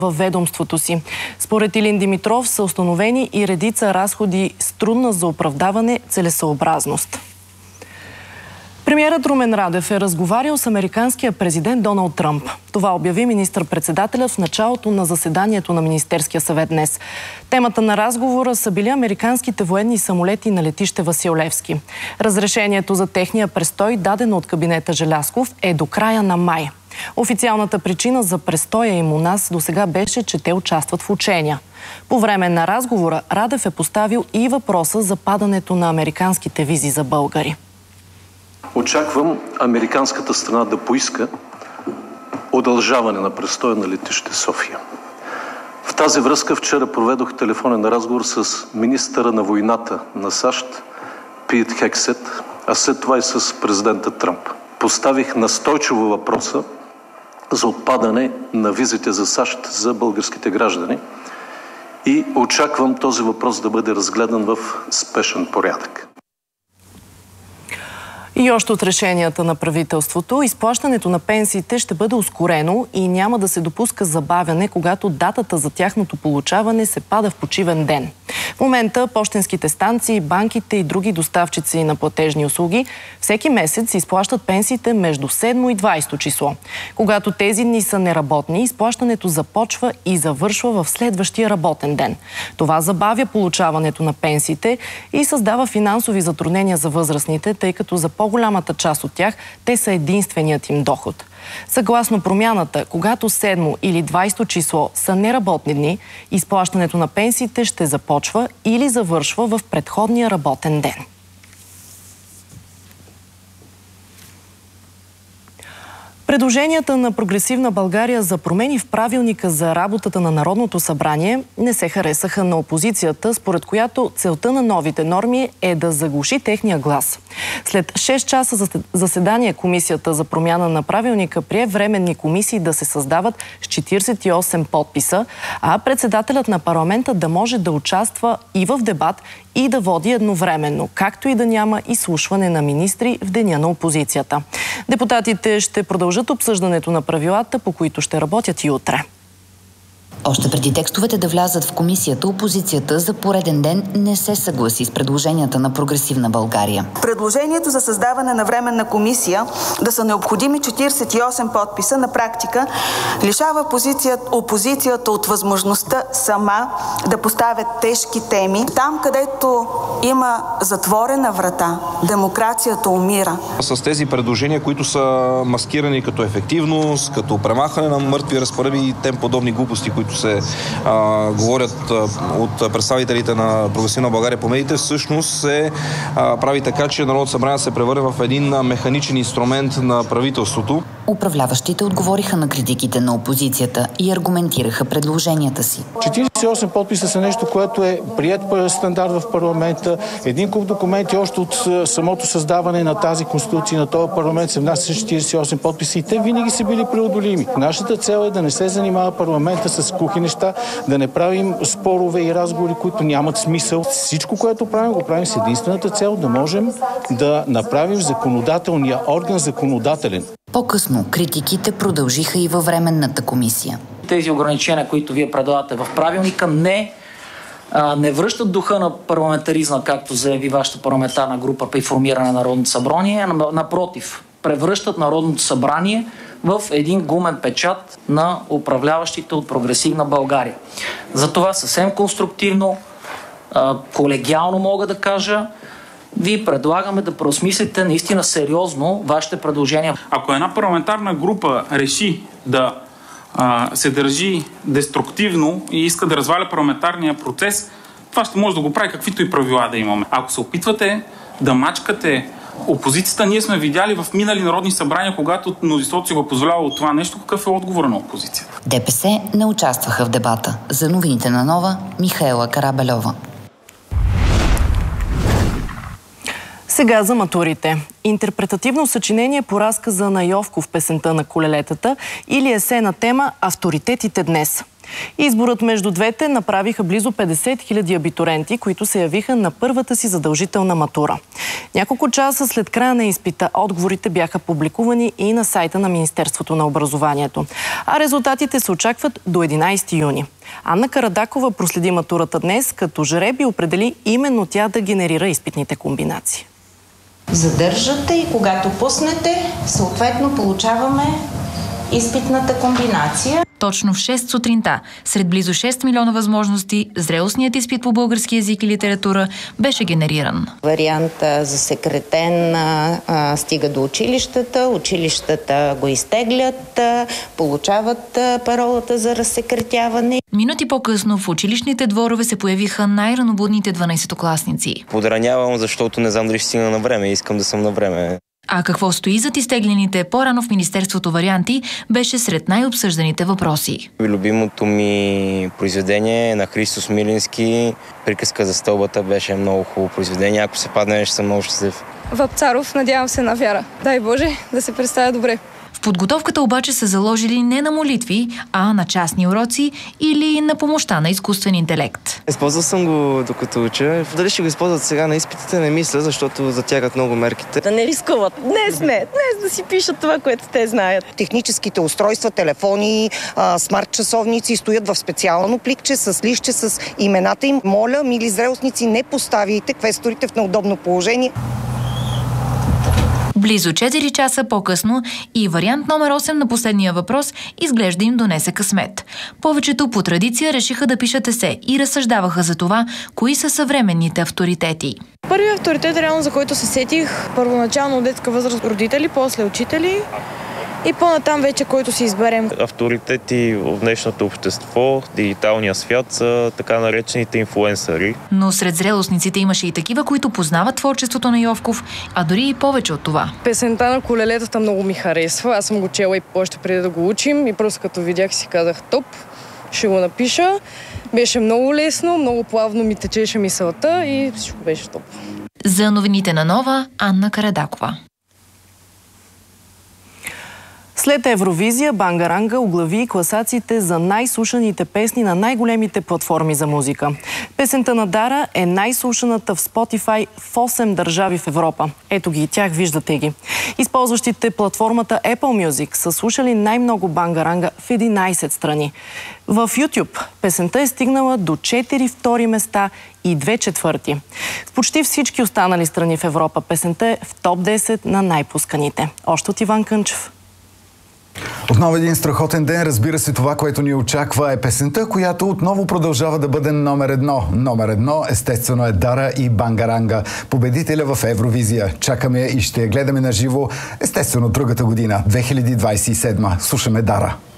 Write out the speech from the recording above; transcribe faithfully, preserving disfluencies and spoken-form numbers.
във ведомството си. Според Илин Димитров са установени и редица разходи с трудна за оправдаване целесъобразност. Премиерът Румен Радев е разговарял с американския президент Доналд Тръмп. Това обяви министър-председателят в началото на заседанието на Министерския съвет днес. Темата на разговора са били американските военни самолети на летище Васил Левски. Разрешението за техния престой, дадено от кабинета Желязков, е до края на май. Официалната причина за престоя им у нас досега беше, че те участват в учения. По време на разговора Радев е поставил и въпроса за падането на американските визи за българи. Очаквам американската страна да поиска удължаване на престоя на летище София. В тази връзка вчера проведох телефонен разговор с министъра на войната на САЩ Пит Хексет, а след това и с президента Тръмп. Поставих настойчиво въпроса за отпадане на визите за САЩ за българските граждани и очаквам този въпрос да бъде разгледан в спешен порядък. И още от решенията на правителството, изплащането на пенсиите ще бъде ускорено и няма да се допуска забавяне, когато датата за тяхното получаване се пада в почивен ден. В момента пощенските станции, банките и други доставчици на платежни услуги всеки месец изплащат пенсиите между седмо и двадесето число. Когато тези дни са неработни, изплащането започва и завършва в следващия работен ден. Това забавя получаването на пенсиите и създава финансови затруднения за възрастните, тъй като за по-голямата част от тях те са единственият им доход. Съгласно промяната, когато седмо или двадесето число са неработни дни, изплащането на пенсиите ще започва или завършва в предходния работен ден. Предложенията на Прогресивна България за промени в правилника за работата на Народното събрание не се харесаха на опозицията, според която целта на новите норми е да заглуши техния глас. След шест часа заседание Комисията за промяна на правилника прие временни комисии да се създават с четиридесет и осем подписа, а председателят на парламента да може да участва и в дебат, и да води едновременно, както и да няма изслушване на министри в деня на опозицията. Депутатите ще продължат обсъждането на правилата, по които ще работят и утре. Още преди текстовете да влязат в комисията, опозицията за пореден ден не се съгласи с предложенията на Прогресивна България. Предложението за създаване на временна комисия да са необходими четиридесет и осем подписа на практика лишава опозицията от възможността сама да поставя тежки теми. Там, където има затворена врата, демокрацията умира. С тези предложения, които са маскирани като ефективност, като премахване на мъртви разпоредби и тем подобни глупости, които се а, говорят а, от представителите на Прогресивна България по медиите, всъщност се а, прави така, че Народното събрание се превърне в един механичен инструмент на правителството. Управляващите отговориха на критиките на опозицията и аргументираха предложенията си. четиридесет и осем подписа са нещо, което е приет стандарт в парламента. Един куп документи още от самото създаване на тази конституция, на този парламент се внася с четиридесет и осем подписа и те винаги са били преодолими. Нашата цел е да не се занимава парламента с кухи неща, да не правим спорове и разговори, които нямат смисъл. Всичко, което правим, го правим с единствената цел да можем да направим законодателния орган законодателен. По-късно критиките продължиха и във временната комисия. Тези ограничения, които вие предлагате в правилника, не, а, не връщат духа на парламентаризма, както заяви вашата парламентарна група при формиране на Народното събрание. Напротив, превръщат Народното събрание в един гумен печат на управляващите от Прогресивна България. Затова съвсем конструктивно, а, колегиално мога да кажа, ви предлагаме да преосмислите наистина сериозно вашите предложения. Ако една парламентарна група реши да а, се държи деструктивно и иска да разваля парламентарния процес, това ще може да го прави каквито и правила да имаме. Ако се опитвате да мачкате опозицията, ние сме видяли в минали народни събрания, когато мнозинството си го позволяло от това нещо, какъв е отговор на опозицията. ДПС не участваха в дебата. За новините на Нова, Михаела Карабельова. Сега за матурите. Интерпретативно съчинение по разказа на Йовков в песента на колелетата или есе на тема «Авторитетите днес». Изборът между двете направиха близо петдесет хиляди абитуриенти, които се явиха на първата си задължителна матура. Няколко часа след края на изпита отговорите бяха публикувани и на сайта на Министерството на образованието. А резултатите се очакват до единайсети юни. Анна Карадакова проследи матурата днес, като жребий определи именно тя да генерира изпитните комбинации. Задържате и когато пуснете, съответно получаваме изпитната комбинация. Точно в шест сутринта, сред близо шест милиона възможности, зрелостният изпит по български език и литература беше генериран. Варианта засекретен а, стига до училищата, училищата го изтеглят, а, получават а, паролата за разсекретяване. Минути по-късно в училищните дворове се появиха най-ранобудните дванайсетокласници. Подранявам, защото не знам дали ще стигна на време. Искам да съм на време. А какво стои зад изтеглените по-рано в Министерството варианти беше сред най-обсъжданите въпроси. Любимото ми произведение е на Христо Смилински. Приказка за стълбата беше много хубаво произведение. Ако се падне, ще съм много щастлив. Вапцаров, надявам се на вяра. Дай Боже да се представя добре. В подготовката обаче са заложили не на молитви, а на частни уроци или на помощта на изкуствен интелект. Използвал съм го докато уча. Дали ще го използват сега на изпитите, не мисля, защото затягат много мерките. Да не рискуват. Днес не. Днес да си пишат това, което те знаят. Техническите устройства, телефони, смарт часовници стоят в специално пликче с листче с имената им. Моля, мили зрелостници, не поставяйте квесторите в неудобно положение. Близо четири часа по-късно и вариант номер осем на последния въпрос изглежда им донесе късмет. Повечето по традиция решиха да пишат есе и разсъждаваха за това, кои са съвременните авторитети. Първият авторитет, реално за който се сетих, първоначално от детска възраст родители, после учители. И по-натам вече, който си изберем. Авторитети в днешното общество, дигиталния свят са така наречените инфлуенсъри. Но сред зрелостниците имаше и такива, които познават творчеството на Йовков, а дори и повече от това. Песента на колелетата много ми харесва. Аз съм го чела и още преди да го учим и просто като видях си казах топ, ще го напиша. Беше много лесно, много плавно ми течеше мисълта и всичко беше топ. За новините на Нова, Анна Карадакова. След Евровизия, Бангаранга оглави класациите за най-слушаните песни на най-големите платформи за музика. Песента на Дара е най-слушаната в Spotify в осем държави в Европа. Ето ги и тях, виждате ги. Използващите платформата Apple Music са слушали най-много Бангаранга в единайсет страни. В YouTube песента е стигнала до четири втори места и две четвърти. В почти всички останали страни в Европа песента е в топ десет на най-пусканите. Още от Иван Кънчев. Отново един страхотен ден. Разбира се, това, което ни очаква е песента, която отново продължава да бъде номер едно. Номер едно, естествено, е Дара и Бангаранга, победителя в Евровизия. Чакаме и ще я гледаме на живо, естествено, другата година, две хиляди двайсет и седма. Слушаме Дара.